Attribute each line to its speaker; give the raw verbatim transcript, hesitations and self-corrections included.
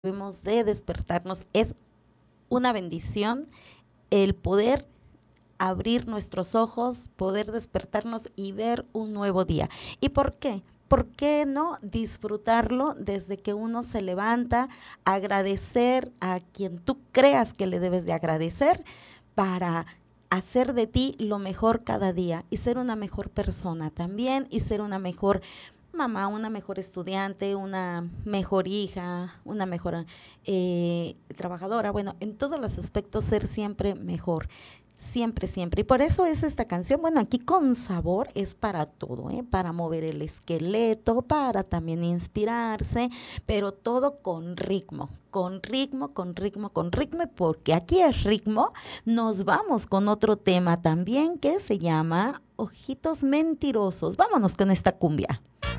Speaker 1: debemos de despertarnos. Es una bendición el poder abrir nuestros ojos, poder despertarnos y ver un nuevo día. ¿Y por qué? ¿Por qué no disfrutarlo desde que uno se levanta, agradecer a quien tú creas que le debes de agradecer para hacer de ti lo mejor cada día y ser una mejor persona también y ser una mejor mamá, una mejor estudiante, una mejor hija, una mejor eh, trabajadora? Bueno, en todos los aspectos ser siempre mejor. Siempre, siempre. Y por eso es esta canción. Bueno, aquí con sabor es para todo, ¿eh? Para mover el esqueleto, para también inspirarse, pero todo con ritmo, con ritmo, con ritmo, con ritmo, porque aquí es ritmo. Nos vamos con otro tema también que se llama Ojitos Mentirosos. Vámonos con esta cumbia.